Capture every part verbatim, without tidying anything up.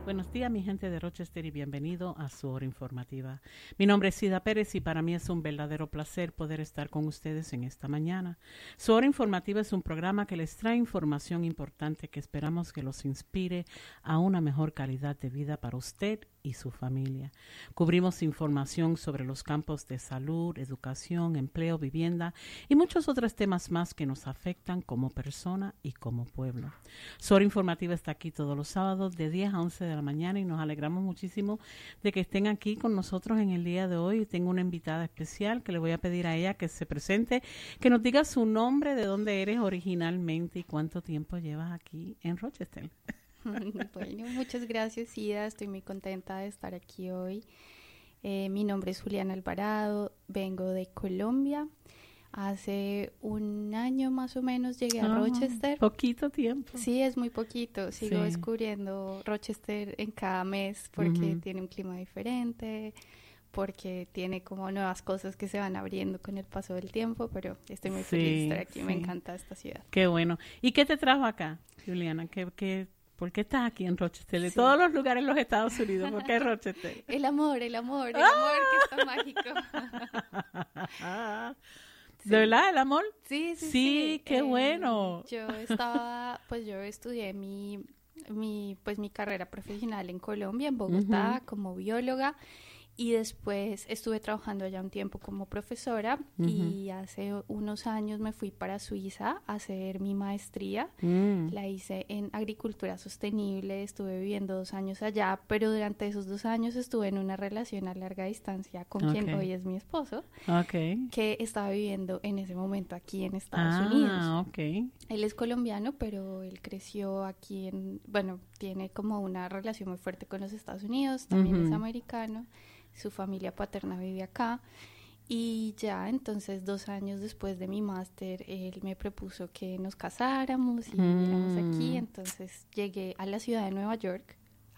Buenos días, mi gente de Rochester, y bienvenido a su hora informativa. Mi nombre es Sida Pérez y para mí es un verdadero placer poder estar con ustedes en esta mañana. Su hora informativa es un programa que les trae información importante que esperamos que los inspire a una mejor calidad de vida para usted y su familia. Cubrimos información sobre los campos de salud, educación, empleo, vivienda y muchos otros temas más que nos afectan como persona y como pueblo. Su hora informativa está aquí todos los sábados de diez a once de la mañana y nos alegramos muchísimo de que estén aquí con nosotros en el día de hoy. Tengo una invitada especial que le voy a pedir a ella que se presente, que nos diga su nombre, de dónde eres originalmente y cuánto tiempo llevas aquí en Rochester. Bueno, muchas gracias, Ida. Estoy muy contenta de estar aquí hoy. Eh, mi nombre es Juliana Alvarado, vengo de Colombia. Hace un año más o menos llegué a Oh, Rochester. Poquito tiempo. Sí, es muy poquito. Sigo Sí. descubriendo Rochester en cada mes porque Ujú. tiene un clima diferente, porque tiene como nuevas cosas que se van abriendo con el paso del tiempo, pero estoy muy Sí, feliz de estar aquí. Me sí. encanta esta ciudad. Qué bueno. ¿Y qué te trajo acá, Juliana? ¿Qué, qué, ¿Por qué estás aquí en Rochester? De Sí. todos los lugares en los Estados Unidos, ¿por qué Rochester? El amor, el amor, el amor que está mágico. ¿De verdad, el amor? Sí, sí, sí. Sí, qué Eh, bueno. Yo estaba, pues yo estudié mi, mi, pues mi carrera profesional en Colombia, en Bogotá, Ujú. como bióloga, y después estuve trabajando allá un tiempo como profesora, Ujú. y hace unos años me fui para Suiza a hacer mi maestría. Mm. La hice en agricultura sostenible, estuve viviendo dos años allá, pero durante esos dos años estuve en una relación a larga distancia con quien Ok. hoy es mi esposo, Ok. que estaba viviendo en ese momento aquí en Estados Ah, Unidos. ok. Él es colombiano, pero él creció aquí en, bueno, tiene como una relación muy fuerte con los Estados Unidos, también Ujú. es americano, su familia paterna vive acá. Y ya, entonces, dos años después de mi máster, él me propuso que nos casáramos y viviéramos aquí. Mm. Entonces, llegué a la ciudad de Nueva York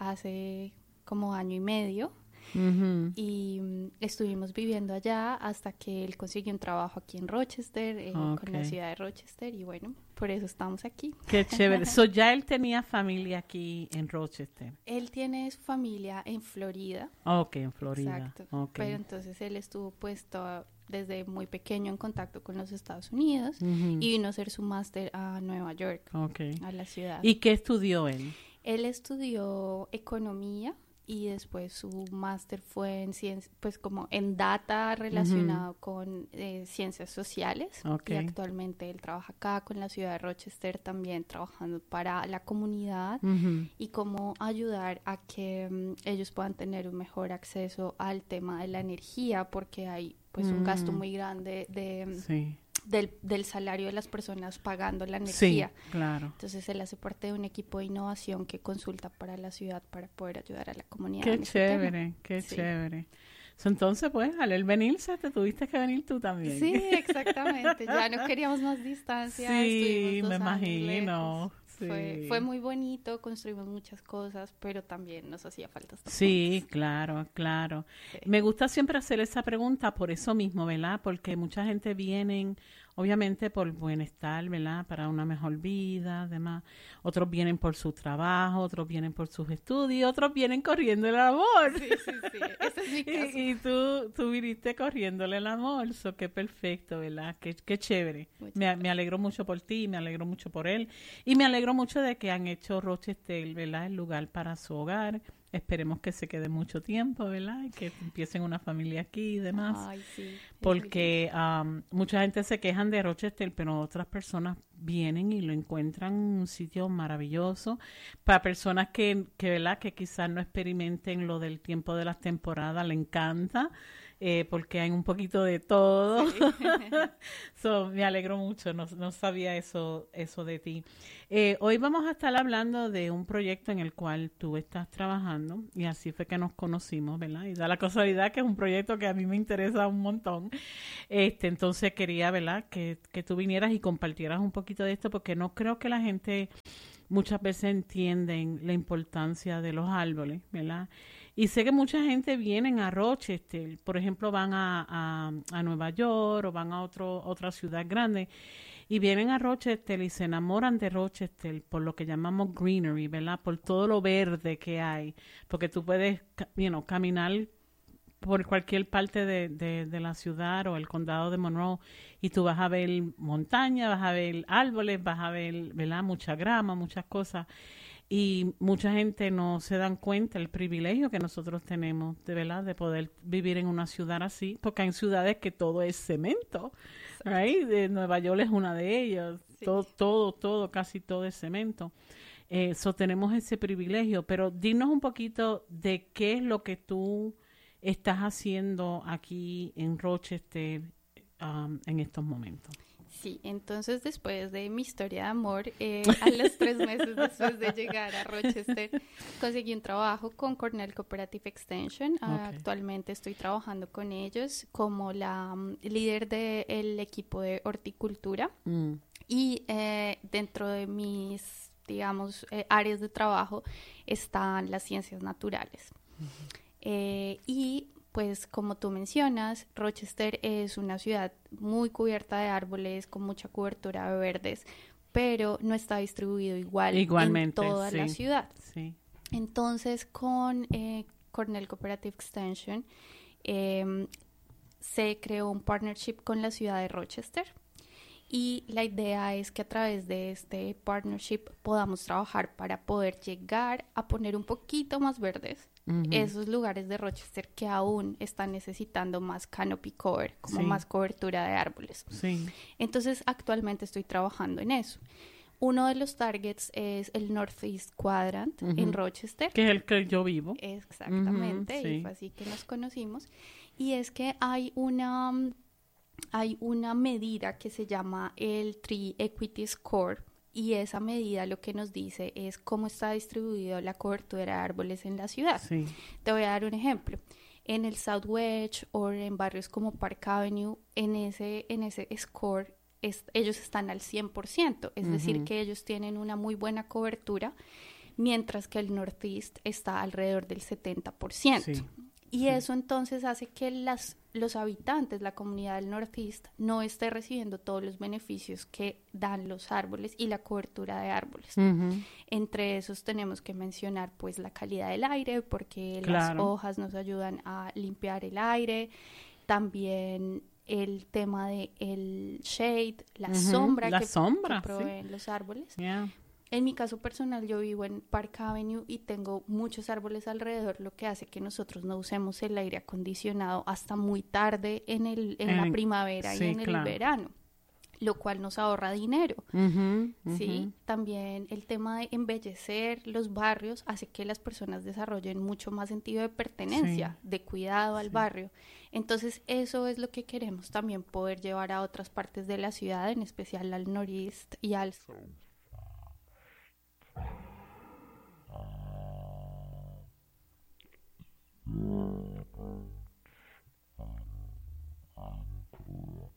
hace como año y medio Ujú. y mm, estuvimos viviendo allá hasta que él consiguió un trabajo aquí en Rochester, eh, con la Ok. ciudad de Rochester, y bueno, por eso estamos aquí. Qué chévere. So, ya él tenía familia aquí en Rochester. Él tiene su familia en Florida. Ok, en Florida. Exacto. Ok. Pero entonces él estuvo puesto desde muy pequeño en contacto con los Estados Unidos Ujú. y vino a hacer su máster a Nueva York, Ok. a la ciudad. ¿Y qué estudió él? Él estudió economía y después su máster fue en ciencia, pues como en data relacionado con eh, ciencias sociales. Ok. Y actualmente él trabaja acá con la ciudad de Rochester también trabajando para la comunidad Ujú. y cómo ayudar a que mm, ellos puedan tener un mejor acceso al tema de la energía, porque hay pues un gasto Mm. muy grande de, mm, Sí. del, del salario de las personas pagando la Sí, energía. claro. Entonces él hace parte de un equipo de innovación que consulta para la ciudad para poder ayudar a la comunidad. Qué en este tema. chévere, qué Sí. chévere. So, entonces, pues, al él venirse, te tuviste que venir tú también. Sí, exactamente. Ya no queríamos más distancia. Sí, estuvimos dos me años imagino. lejos. Sí. Fue, fue muy bonito, construimos muchas cosas, pero también nos hacía falta estar Sí, juntos. claro, claro. Sí. Me gusta siempre hacer esa pregunta por eso mismo, ¿verdad? Porque mucha gente viene, obviamente, por bienestar, ¿verdad? Para una mejor vida, además. Otros vienen por su trabajo, otros vienen por sus estudios, otros vienen corriendo el amor. Sí, sí, sí. Ese es mi caso. Y, y tú, tú viniste corriéndole el amor, eso qué perfecto, ¿verdad? Qué, qué chévere. Muchas Me, me gracias. alegro mucho por ti, me alegro mucho por él. Y me alegro mucho de que han hecho Rochester, ¿verdad? El lugar para su hogar. Esperemos que se quede mucho tiempo, ¿verdad? Y que empiecen una familia aquí y demás. Ay, sí. es muy Porque um, mucha gente se quejan de Rochester, pero otras personas vienen y lo encuentran un sitio maravilloso. Para personas que, que, ¿verdad? Que quizás no experimenten lo del tiempo de las temporadas, le encanta, eh, porque hay un poquito de todo. Sí. So, me alegro mucho, no, no sabía eso, eso de ti. Eh, hoy vamos a estar hablando de un proyecto en el cual tú estás trabajando y así fue que nos conocimos, ¿verdad? Y da la casualidad que es un proyecto que a mí me interesa un montón. Este, entonces quería, ¿verdad? Que, que tú vinieras y compartieras un poquito de esto porque no creo que la gente muchas veces entienden la importancia de los árboles, ¿verdad? Y sé que mucha gente viene a Rochester, por ejemplo, van a, a, a Nueva York o van a otro, otra ciudad grande y vienen a Rochester y se enamoran de Rochester por lo que llamamos greenery, ¿verdad? Por todo lo verde que hay, porque tú puedes, you know, caminar por cualquier parte de, de, de la ciudad o el condado de Monroe y tú vas a ver montaña, vas a ver árboles, vas a ver, ¿verdad? Mucha grama, muchas cosas. Y mucha gente no se dan cuenta el privilegio que nosotros tenemos, de verdad, de poder vivir en una ciudad así, porque hay ciudades que todo es cemento, right? De Nueva York es una de ellas, sí. todo, todo, todo, casi todo es cemento. Eh, so tenemos ese privilegio, pero dinos un poquito de qué es lo que tú estás haciendo aquí en Rochester um, en estos momentos. Sí, entonces después de mi historia de amor, eh, a los tres meses después de llegar a Rochester, conseguí un trabajo con Cornell Cooperative Extension. Okay. Uh, actualmente estoy trabajando con ellos como la um, líder del equipo de horticultura. Mm. Y eh, dentro de mis, digamos, eh, áreas de trabajo están las ciencias naturales. Uh-huh. Eh, y pues como tú mencionas, Rochester es una ciudad muy cubierta de árboles, con mucha cobertura de verdes, pero no está distribuido igual Igualmente, en toda sí, la ciudad. Sí. Entonces, con eh, Cornell Cooperative Extension eh, se creó un partnership con la ciudad de Rochester. Y la idea es que a través de este partnership podamos trabajar para poder llegar a poner un poquito más verdes uh-huh. esos lugares de Rochester que aún están necesitando más canopy cover, como sí. más cobertura de árboles. Sí. Entonces, actualmente estoy trabajando en eso. Uno de los targets es el Northeast Quadrant uh-huh. en Rochester. Que es el que yo vivo. Exactamente, uh-huh, sí. y fue así que nos conocimos. Y es que hay una... Hay una medida que se llama el Tree Equity Score y esa medida lo que nos dice es cómo está distribuida la cobertura de árboles en la ciudad. Sí. Te voy a dar un ejemplo. En el South Wedge o en barrios como Park Avenue, en ese, en ese score es, ellos están al cien por ciento, es uh-huh. decir, que ellos tienen una muy buena cobertura, mientras que el Northeast está alrededor del setenta por ciento. Sí. Y sí. eso entonces hace que las, los habitantes, la comunidad del Northeast, no esté recibiendo todos los beneficios que dan los árboles y la cobertura de árboles. Uh-huh. Entre esos tenemos que mencionar pues la calidad del aire, porque claro. las hojas nos ayudan a limpiar el aire. También el tema de el shade, la uh-huh. sombra, la que, sombra que proveen sí. los árboles. Yeah. En mi caso personal, yo vivo en Park Avenue y tengo muchos árboles alrededor, lo que hace que nosotros no usemos el aire acondicionado hasta muy tarde en, el, en, en la primavera sí, y en el claro. verano, lo cual nos ahorra dinero. Uh-huh, uh-huh. ¿sí? También el tema de embellecer los barrios hace que las personas desarrollen mucho más sentido de pertenencia, sí. de cuidado al sí. barrio. Entonces, eso es lo que queremos también poder llevar a otras partes de la ciudad, en especial al Northeast y al